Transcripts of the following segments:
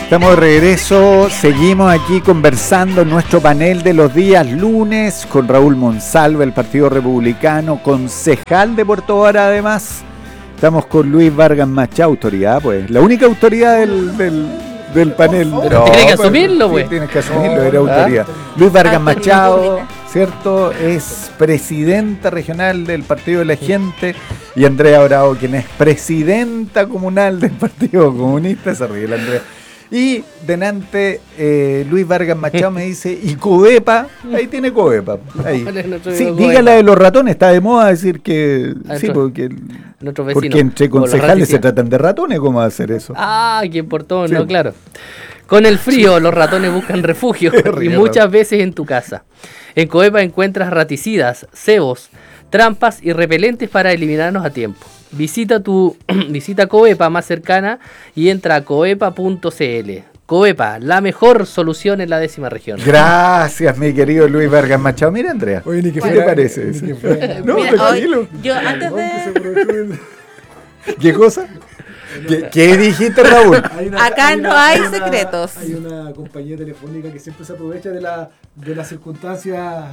Estamos de regreso, seguimos aquí conversando en nuestro panel de los días lunes con Raúl Monsalve, el Partido Republicano, concejal de Puerto Vara además. Estamos con Luis Vargas Machado, autoridad, pues, la única autoridad del panel. Pero tienes que asumirlo, pues. Sí, tienes que asumirlo, era autoridad. Luis Vargas Machado, ¿cierto? Es presidenta regional del Partido de la Gente, y Andrea Bravo, quien es presidenta comunal del Partido Comunista, se ríe la Andrea. Y delante Luis Vargas Machado me dice, y Covepa, ahí tiene Covepa. Ahí. Sí, dígala de los ratones, está de moda decir que sí, porque entre concejales se tratan de ratones, ¿cómo va a hacer eso? Ah, que por todo, sí. No, claro. Con el frío, los ratones buscan refugio, y muchas veces en tu casa. En Covepa encuentras raticidas, cebos, trampas y repelentes para eliminarnos a tiempo. Visita Covepa más cercana y entra a covepa.cl. Covepa, la mejor solución en la 10ª región. Gracias, mi querido Luis Vargas Machado. Mira, Andrea, oye, ni que ¿qué te parece eso? No, mira, tranquilo. Yo antes de... ¿Qué cosa? ¿Qué dijiste, Raúl? Acá no hay secretos. Hay una compañía telefónica que siempre se aprovecha de la circunstancia,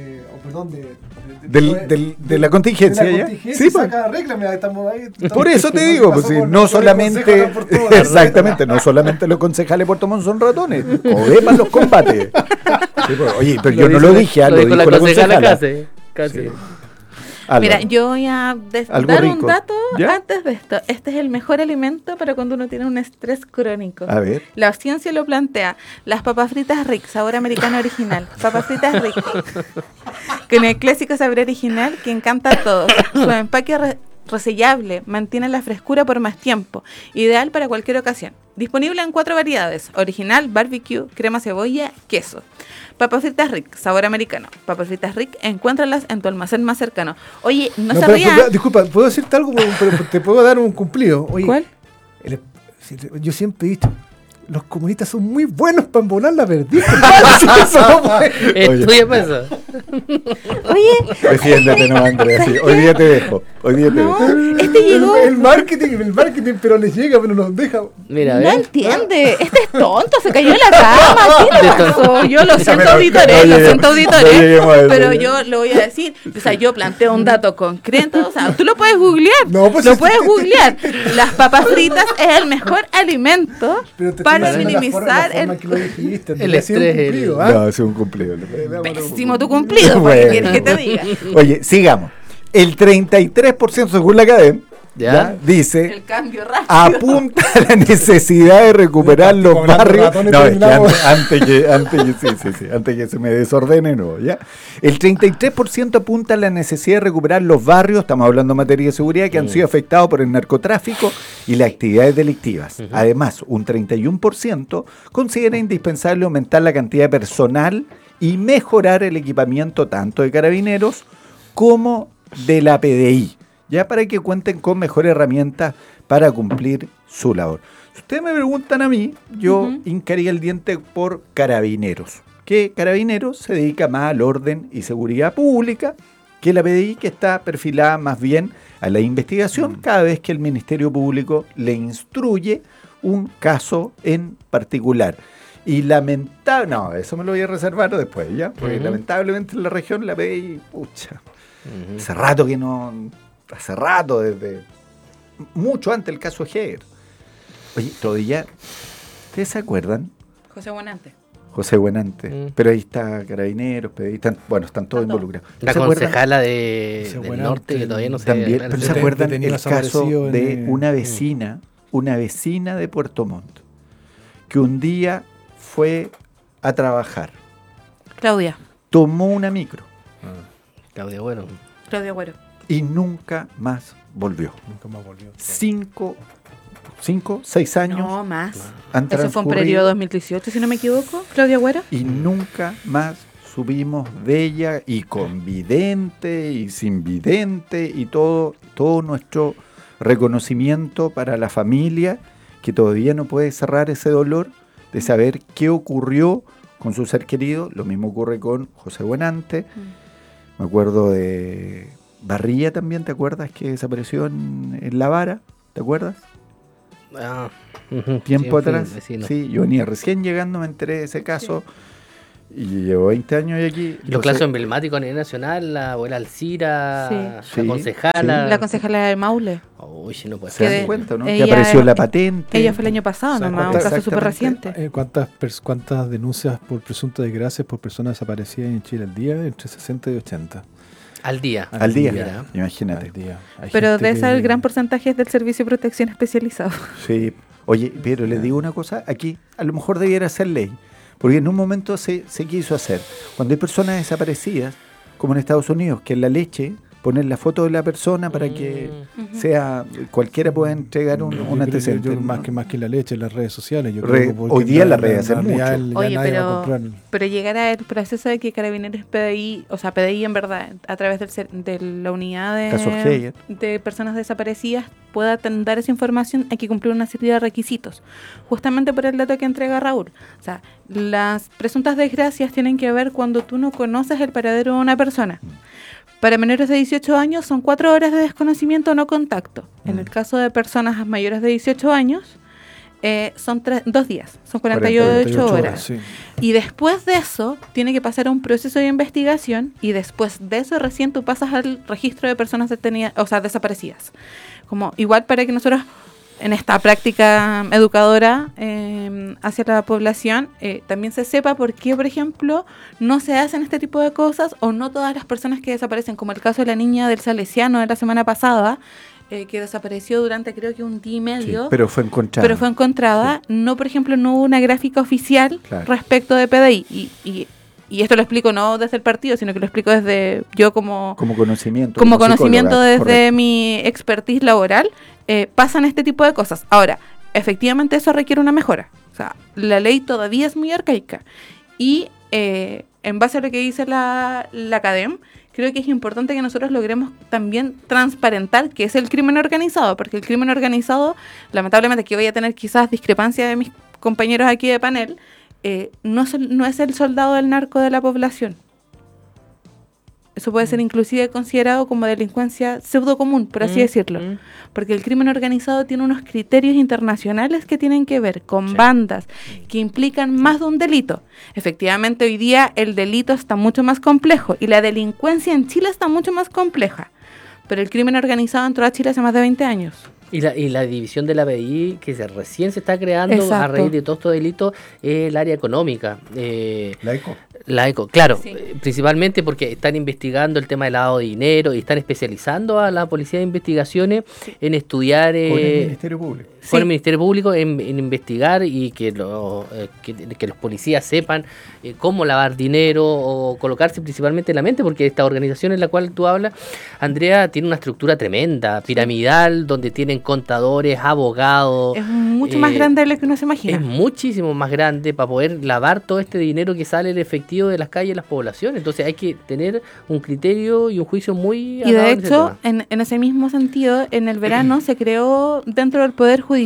de la contingencia, de la ¿ya? Contingencia, Sí, saca regla, mira, estamos ahí. Por eso te digo, pues, no solamente, exactamente, no solamente los concejales de Puerto Montt son ratones, Covepa los combate. Sí, pues, oye, pero yo no lo dije, lo dijo la concejala. Casi. Sí. Mira, yo voy a dar un dato antes de esto. Este es el mejor alimento para cuando uno tiene un estrés crónico. A ver. La ciencia lo plantea. Las papas fritas Rick, sabor americano original. Papas fritas Rick. Con el clásico sabor original que encanta a todos. Su empaque resellable mantiene la frescura por más tiempo. Ideal para cualquier ocasión. Disponible en 4 variedades. Original, barbecue, crema cebolla, queso. Papas fritas Rick, sabor americano. Papas fritas Rick, encuéntralas en tu almacén más cercano. Oye, no se rían. Disculpa, ¿puedo decirte algo? Pero te puedo dar un cumplido. Oye, ¿cuál? Yo siempre he dicho, los comunistas son muy buenos para embonar la verdad. Estudia para eso. Oye, defiéndete, no, Andrea. Sí. Hoy día te dejo. Este llegó. El marketing, pero les llega, pero nos deja. Mira, no entiende. Este es tonto, se cayó en la cama. ¿Qué pasó? Yo lo siento, auditores, pero yo lo voy a decir. O sea, yo planteo un dato concreto. O sea, tú lo puedes googlear. No, pues lo puedes googlear. Las papas fritas es el mejor alimento para minimizar el estrés. No, es un cumplido. Pésimo tu cumplido, porque quieres que te diga. Oye, sigamos. El 33% según la cadena dice, el cambio rápido, apunta a la necesidad de recuperar los barrios. No, es que antes que se me desordene, no, ¿ya? El 33% apunta a la necesidad de recuperar los barrios, estamos hablando de materia de seguridad, que han sido afectados por el narcotráfico y las actividades delictivas. Además, un 31% considera indispensable aumentar la cantidad de personal y mejorar el equipamiento tanto de carabineros como de la PDI, ya para que cuenten con mejores herramientas para cumplir su labor. Si ustedes me preguntan a mí, yo hincaría el diente por Carabineros, que Carabineros se dedica más al orden y seguridad pública que la PDI, que está perfilada más bien a la investigación cada vez que el Ministerio Público le instruye un caso en particular. Y no, eso me lo voy a reservar después, ¿ya? Porque lamentablemente en la región la PDI, hace rato, desde mucho antes del caso Heger. Oye, todavía, ¿ustedes se acuerdan? José Buenante. Pero ahí está Carabineros, están todos involucrados. La concejala del norte, que todavía no se... También, pero ¿se acuerdan el caso de una vecina de Puerto Montt, que un día fue a trabajar? Claudia. Tomó una micro. Claudia Güero. Y nunca más volvió. 6 años. No, más. Eso fue un periodo 2018, si no me equivoco, Claudia Güero. Y nunca más supimos de ella, y con vidente y sin vidente, y todo nuestro reconocimiento para la familia, que todavía no puede cerrar ese dolor de saber qué ocurrió con su ser querido. Lo mismo ocurre con José Buenante. Me acuerdo de Barría también, ¿te acuerdas? Que desapareció en La Vara, ¿te acuerdas? tiempo atrás. Sí, yo venía recién llegando, me enteré de ese caso. Y llevo 20 años aquí. Los casos emblemáticos a nivel nacional, la abuela Alcira, la concejala. La concejala del Maule. Uy, si no puede ser. Se dan cuenta, ¿no? Que apareció la patente. Ella fue el año pasado, nomás, un caso súper reciente. ¿Cuántas denuncias por presuntas desgracias por personas desaparecidas en Chile al día? Entre 60 y 80. Al día. Imagínate. Al día. Pero de ese el gran porcentaje es del Servicio de Protección Especializado. Sí. Oye, pero les digo una cosa, aquí a lo mejor debiera ser ley. Porque en un momento se quiso hacer. Cuando hay personas desaparecidas, como en Estados Unidos, que en la leche ponen la foto de la persona para que cualquiera pueda entregar un antecedente. Más que la leche, en las redes sociales. Hoy día las redes hacen mucho. Oye, pero llegar al proceso de que Carabineros PDI, o sea, PDI en verdad, a través de la unidad de personas desaparecidas, pueda dar esa información, hay que cumplir una serie de requisitos. Justamente por el dato que entrega Raúl. O sea, las presuntas desgracias tienen que ver cuando tú no conoces el paradero de una persona. Para menores de 18 años son 4 horas de desconocimiento o no contacto. En el caso de personas mayores de 18 años, son 2 días, son 48 horas. Sí. Y después de eso, tiene que pasar a un proceso de investigación y después de eso recién tú pasas al registro de personas detenidas, o sea, desaparecidas. Como igual para que nosotros en esta práctica educadora hacia la población también se sepa por qué, por ejemplo, no se hacen este tipo de cosas o no todas las personas que desaparecen, como el caso de la niña del Salesiano de la semana pasada, que desapareció durante creo que un día y medio. Sí, pero fue encontrada. Sí. No, por ejemplo, no hubo una gráfica oficial respecto de PDI. Y esto lo explico no desde el partido, sino que lo explico desde yo como conocimiento. Como conocimiento desde mi expertise laboral. Pasan este tipo de cosas. Ahora, efectivamente eso requiere una mejora. O sea, la ley todavía es muy arcaica. Y en base a lo que dice la CADEM, creo que es importante que nosotros logremos también transparentar qué es el crimen organizado, porque el crimen organizado, lamentablemente, que voy a tener quizás discrepancia de mis compañeros aquí de panel, no es el soldado del narco de la población. Eso puede ser inclusive considerado como delincuencia pseudo común, por así decirlo. Porque el crimen organizado tiene unos criterios internacionales que tienen que ver con bandas que implican más de un delito. Efectivamente, hoy día el delito está mucho más complejo y la delincuencia en Chile está mucho más compleja. Pero el crimen organizado entró a Chile hace más de 20 años. Y la división de la PDI que recién se está creando a raíz de todos estos delitos es el área económica. La ECO, claro, principalmente porque están investigando el tema del lavado de dinero y están especializando a la Policía de Investigaciones en estudiar... con el Ministerio Público. Con el Ministerio Público en investigar y que los policías sepan cómo lavar dinero o colocarse principalmente en la mente, porque esta organización en la cual tú hablas, Andrea, tiene una estructura tremenda, piramidal, donde tienen contadores, abogados... Es mucho más grande de lo que uno se imagina. Es muchísimo más grande para poder lavar todo este dinero que sale en efectivo de las calles de las poblaciones. Entonces hay que tener un criterio y un juicio muy... Y de hecho, en ese mismo sentido, en el verano se creó dentro del Poder Judicial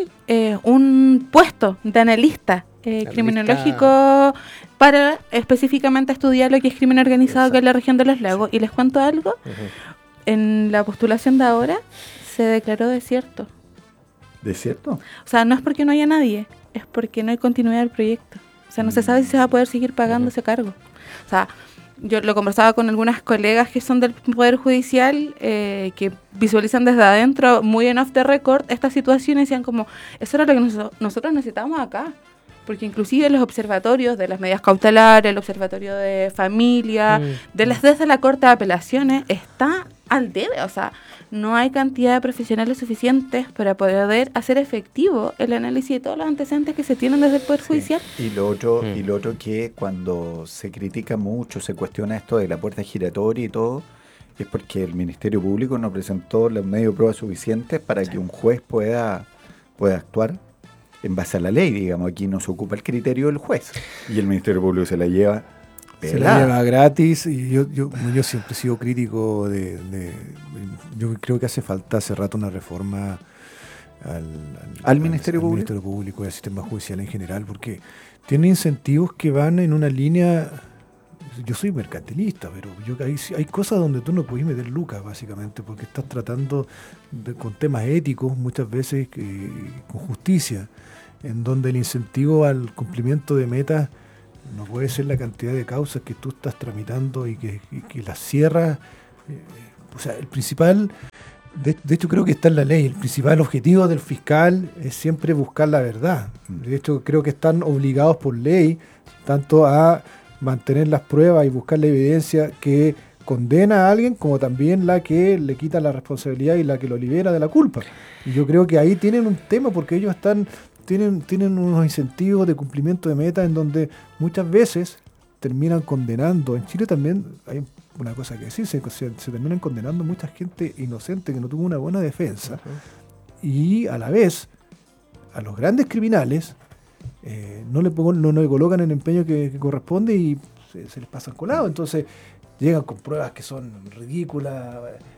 un puesto de analista criminológico para específicamente estudiar lo que es crimen organizado acá en la región de los lagos. Y les cuento algo, en la postulación de ahora se declaró desierto. ¿Desierto? O sea, no es porque no haya nadie, es porque no hay continuidad del proyecto. O sea, no se sabe si se va a poder seguir pagando ese cargo. O sea, yo lo conversaba con algunas colegas que son del Poder Judicial, que visualizan desde adentro, muy en off the record, esta situación y decían como, eso era lo que nosotros necesitábamos acá. Porque inclusive los observatorios de las medidas cautelares, el observatorio de familia, desde la Corte de Apelaciones, está al debe. O sea, no hay cantidad de profesionales suficientes para poder hacer efectivo el análisis de todos los antecedentes que se tienen desde el Poder Judicial. Y lo otro que cuando se critica mucho, se cuestiona esto de la puerta giratoria y todo, es porque el Ministerio Público no presentó los medios de prueba suficientes para que un juez pueda actuar en base a la ley. Digamos, aquí no se ocupa el criterio del juez y el Ministerio Público se la lleva pelada. Se la lleva gratis. Y yo siempre he sido crítico yo creo que hace falta hace rato una reforma al Ministerio Público y al sistema judicial en general, porque tiene incentivos que van en una línea yo soy mercantilista, pero hay cosas donde tú no puedes meter lucas, básicamente, porque estás tratando con temas éticos, muchas veces con justicia, en donde el incentivo al cumplimiento de metas no puede ser la cantidad de causas que tú estás tramitando y que las cierras. O sea, el principal, de hecho creo que está en la ley, el principal objetivo del fiscal es siempre buscar la verdad. De hecho creo que están obligados por ley tanto a mantener las pruebas y buscar la evidencia que condena a alguien, como también la que le quita la responsabilidad y la que lo libera de la culpa. Y yo creo que ahí tienen un tema, porque ellos tienen unos incentivos de cumplimiento de metas en donde muchas veces terminan condenando. En Chile también hay una cosa que decir, se terminan condenando mucha gente inocente que no tuvo una buena defensa, y a la vez a los grandes criminales no le colocan el empeño que corresponde y se les pasan colado. Entonces llegan con pruebas que son ridículas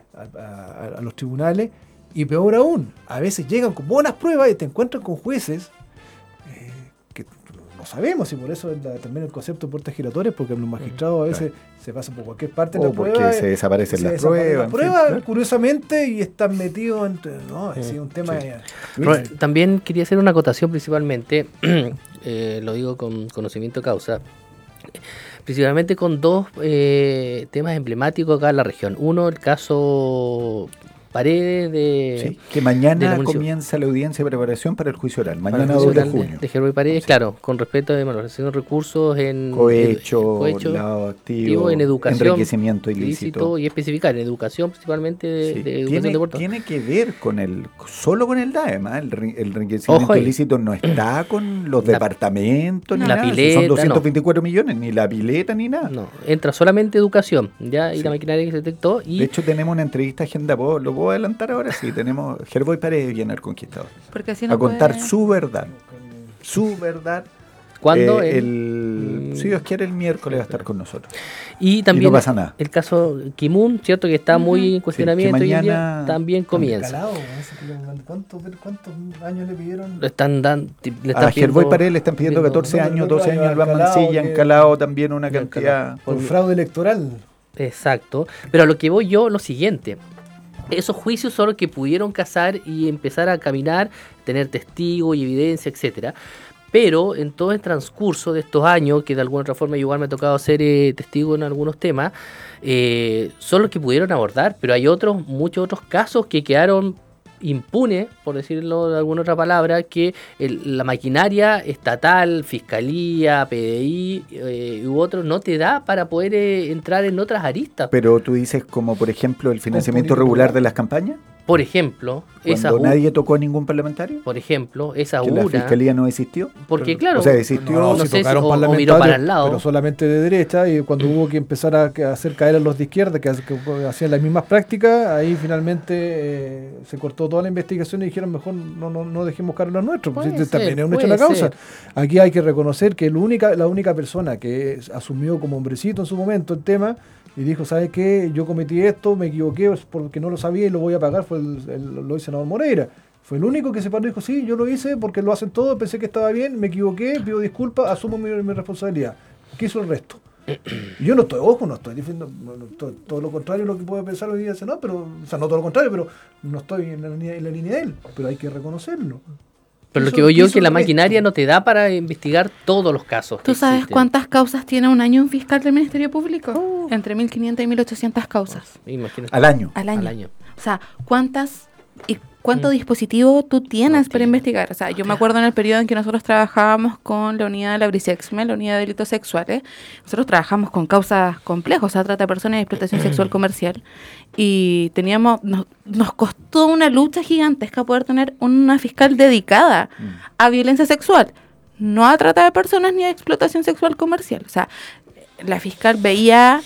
a los tribunales, y peor aún, a veces llegan con buenas pruebas y te encuentran con jueces que no sabemos, y por eso también el concepto de puertas giratorias, porque los magistrados a veces se pasan por cualquier parte de la prueba, porque se desaparecen las pruebas. Claro. Curiosamente, y están metidos en... No, es un tema... También quería hacer una acotación principalmente, lo digo con conocimiento de causa, principalmente con dos temas emblemáticos acá en la región. Uno, el caso Paredes de... que mañana comienza la audiencia de preparación para el juicio oral. Mañana 2 de junio. De Gerboy Paredes, claro, con respecto a malversación de recursos en... Cohecho, lavado activo, en educación, enriquecimiento ilícito. Y especificar en educación, principalmente de educación de deporte. Tiene que ver solo con el DAEM. el enriquecimiento ilícito no está con los departamentos, ni la nada. Pileta, son 224 millones, ni la pileta, ni nada. No, entra solamente educación, ya, y la maquinaria que se detectó. Y... De hecho, tenemos una entrevista a Agenda, lo puedo adelantar ahora, sí, tenemos Gerboy Paredes viene al Conquistador porque así no a contar su verdad. ¿Cuándo? Si Dios quiere, el miércoles va a estar con nosotros. Y también no pasa nada. El caso Kimun, cierto, que está muy en cuestionamiento, mañana, hoy en día también comienza. ¿Cuántos años le pidieron? A Gerboy Paredes le están pidiendo 14 años, 12 años al Iván Mancilla, encalado también una cantidad. Por fraude electoral. Exacto. Pero a lo que voy yo, lo siguiente. Esos juicios son los que pudieron casar y empezar a caminar, tener testigos y evidencia, etcétera. Pero en todo el transcurso de estos años, que de alguna otra forma igual me ha tocado ser testigo en algunos temas, son los que pudieron abordar, pero hay muchos otros casos que quedaron impunes, por decirlo de alguna otra palabra, que la maquinaria estatal, fiscalía, PDI u otros no te da para poder entrar en otras aristas. Pero tú dices como por ejemplo el financiamiento regular de las campañas. Por ejemplo, cuando nadie tocó a ningún parlamentario. Por ejemplo, esa que la fiscalía no existió. Porque claro, o sea, existió, no sé si o miró para el lado, pero solamente de derecha, y cuando hubo que empezar a hacer caer a los de izquierda, que hacían las mismas prácticas, ahí finalmente se cortó toda la investigación y dijeron mejor no dejemos caer a los nuestros, pues también es un hecho de la causa. Aquí hay que reconocer que la única persona que asumió como hombrecito en su momento el tema y dijo, ¿sabes qué? Yo cometí esto, me equivoqué porque no lo sabía y lo voy a pagar, fue el senador Moreira. Fue el único que se paró y dijo, sí, yo lo hice porque lo hacen todos, pensé que estaba bien, me equivoqué, pido disculpas, asumo mi responsabilidad. ¿Qué hizo el resto? Yo no estoy diciendo todo lo contrario de lo que puede pensar hoy día el Senado, pero, o sea, no todo lo contrario, pero no estoy en la línea de él, pero hay que reconocerlo. Pero lo que veo yo es que la maquinaria no te da para investigar todos los casos. ¿Tú sabes cuántas causas tiene un año un fiscal del Ministerio Público? Entre 1.500 y 1.800 causas. Al año. O sea, ¿cuánto dispositivo tú tienes para investigar? O sea, yo me acuerdo en el periodo en que nosotros trabajábamos con la unidad de la Brisexme, la unidad de delitos sexuales. Nosotros trabajamos con causas complejas, o sea, trata de personas y explotación sexual comercial. Y nos costó una lucha gigantesca poder tener una fiscal dedicada a violencia sexual, no a trata de personas ni a explotación sexual comercial. O sea, la fiscal veía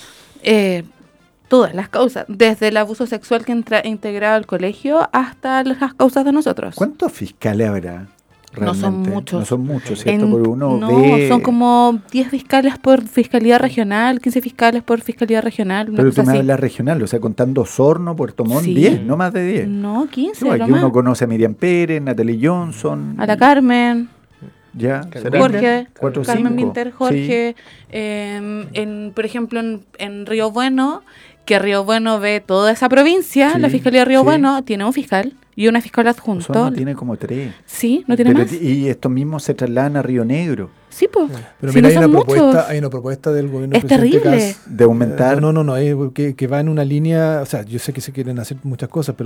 todas las causas, desde el abuso sexual que integraba al colegio hasta las causas de nosotros. ¿Cuántos fiscales habrá? Realmente? No son muchos, ¿cierto? Porque uno ve... son como 10 fiscales por fiscalía regional, 15 fiscales por fiscalía regional. Pero tú me hablas regional, o sea, contando Osorno, Puerto Montt, sí. 10, no más de 10. No, 15. Aquí uno conoce a Miriam Pérez, Natalie Johnson. A la Carmen. Ya, Jorge, 4 o Carmen 5. Minter, Jorge, por ejemplo en Río Bueno, que Río Bueno ve toda esa provincia, Sí, la Fiscalía de Río sí. Bueno tiene un fiscal y una fiscal adjunto. Osorno tiene como 3. Sí, no tiene Pero más. y estos mismos se trasladan a Río Negro. Sí, pues. Pero Si mira, no son muchos. hay una propuesta del gobierno Es del presidente terrible. Kast, De aumentar. No, que va en una línea, o sea, yo sé que se quieren hacer muchas cosas, pero